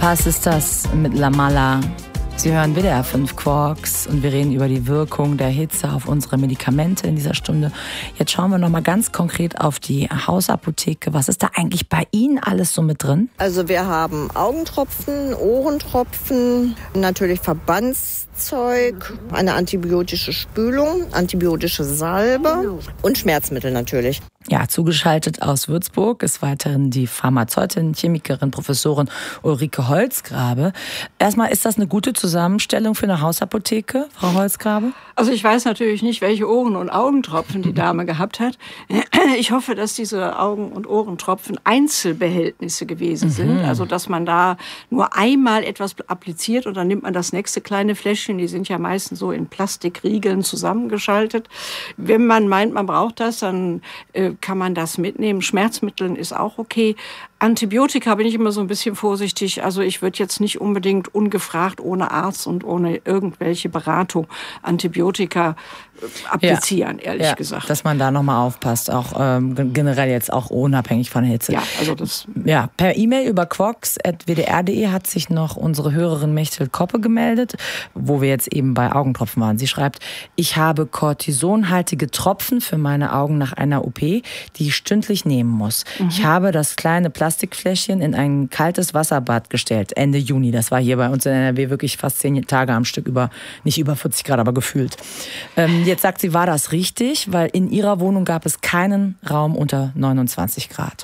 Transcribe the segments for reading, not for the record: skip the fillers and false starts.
Was ist das mit Lamala? Sie hören WDR 5 Quarks und wir reden über die Wirkung der Hitze auf unsere Medikamente in dieser Stunde. Jetzt schauen wir noch mal ganz konkret auf die Hausapotheke. Was ist da eigentlich bei Ihnen alles so mit drin? Also wir haben Augentropfen, Ohrentropfen, natürlich Verbandszeug, eine antibiotische Spülung, antibiotische Salbe und Schmerzmittel natürlich. Ja, zugeschaltet aus Würzburg ist weiterhin die Pharmazeutin, Chemikerin, Professorin Ulrike Holzgrabe. Erstmal, ist das eine gute Zusammenstellung für eine Hausapotheke, Frau Holzgrabe? Also ich weiß natürlich nicht, welche Ohren- und Augentropfen die Dame gehabt hat. Ich hoffe, dass diese Augen- und Ohrentropfen Einzelbehältnisse gewesen sind. Also dass man da nur einmal etwas appliziert und dann nimmt man das nächste kleine Fläschchen. Die sind ja meistens so in Plastikriegeln zusammengeschaltet. Wenn man meint, man braucht das, dann kann man das mitnehmen. Schmerzmitteln ist auch okay. Antibiotika bin ich immer so ein bisschen vorsichtig. Also ich würde jetzt nicht unbedingt ungefragt, ohne Arzt und ohne irgendwelche Beratung Antibiotika applizieren, ehrlich gesagt. Dass man da nochmal aufpasst, auch generell jetzt auch unabhängig von der Hitze. Ja, also das. Ja, per E-Mail über quarks@wdr.de hat sich noch unsere Hörerin Mechtel Koppe gemeldet, wo wir jetzt eben bei Augentropfen waren. Sie schreibt, ich habe kortisonhaltige Tropfen für meine Augen nach einer OP, die ich stündlich nehmen muss. Ich habe das kleine Plastikfläschchen in ein kaltes Wasserbad gestellt, Ende Juni. Das war hier bei uns in NRW wirklich fast 10 Tage am Stück, nicht über 40 Grad, aber gefühlt. Jetzt sagt sie, war das richtig? Weil in ihrer Wohnung gab es keinen Raum unter 29 Grad.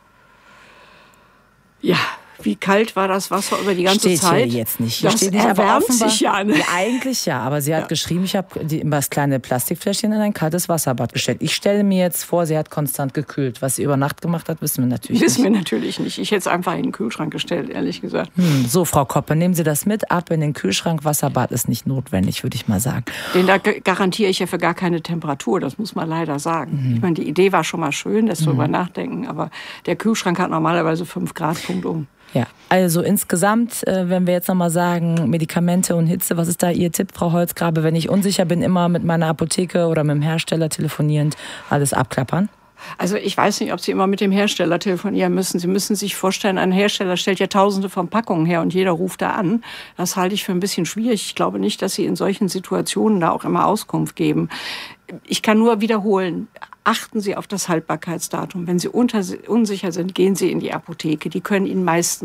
Ja. Wie kalt war das Wasser über die ganze Zeit? Steht hier jetzt nicht. Das steht nicht, erwärmt aber sich ja. Ne? Ja, eigentlich ja, aber sie hat geschrieben, ich habe das kleine Plastikfläschchen in ein kaltes Wasserbad gestellt. Ich stelle mir jetzt vor, sie hat konstant gekühlt. Was sie über Nacht gemacht hat, wissen wir natürlich nicht. Wissen wir natürlich nicht. Ich hätte es einfach in den Kühlschrank gestellt, ehrlich gesagt. So, Frau Koppe, nehmen Sie das mit, ab in den Kühlschrank. Wasserbad ist nicht notwendig, würde ich mal sagen. Den da garantiere ich ja für gar keine Temperatur, das muss man leider sagen. Ich meine, die Idee war schon mal schön, dass wir darüber nachdenken, aber der Kühlschrank hat normalerweise 5 Grad, Punkt um. Ja, also insgesamt, wenn wir jetzt nochmal sagen, Medikamente und Hitze, was ist da Ihr Tipp, Frau Holzgrabe? Wenn ich unsicher bin, immer mit meiner Apotheke oder mit dem Hersteller telefonierend alles abklappern? Also ich weiß nicht, ob Sie immer mit dem Hersteller telefonieren müssen. Sie müssen sich vorstellen, ein Hersteller stellt ja tausende von Packungen her und jeder ruft da an. Das halte ich für ein bisschen schwierig. Ich glaube nicht, dass Sie in solchen Situationen da auch immer Auskunft geben. Ich kann nur wiederholen, achten Sie auf das Haltbarkeitsdatum. Wenn Sie unsicher sind, gehen Sie in die Apotheke. Die können Ihnen meistens